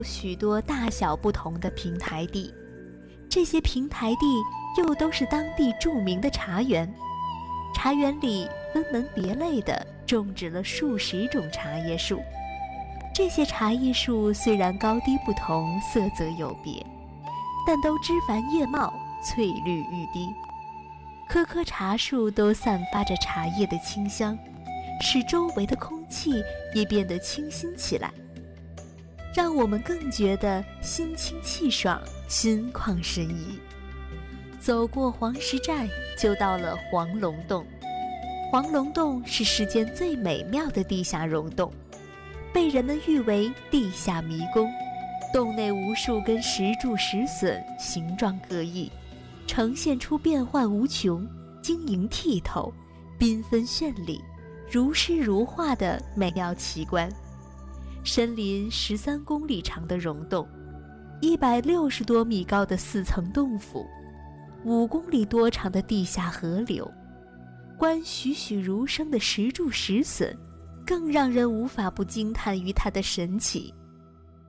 许多大小不同的平台地，这些平台地又都是当地著名的茶园。茶园里分门别类地种植了数十种茶叶树，这些茶叶树虽然高低不同，色泽有别，但都枝繁叶茂，翠绿欲滴。棵棵茶树都散发着茶叶的清香，使周围的空气也变得清新起来，让我们更觉得心清气爽，心旷神怡。走过黄石寨，就到了黄龙洞。黄龙洞是世间最美妙的地下溶洞，被人们誉为地下迷宫。洞内无数根石柱石笋，形状各异，呈现出变幻无穷、晶莹剔透、缤纷绚丽、如诗如画的美妙奇观。深临13公里长的溶洞，160多米高的4层洞府，5公里多长的地下河流，观栩栩如生的石柱石笋，更让人无法不惊叹于它的神奇。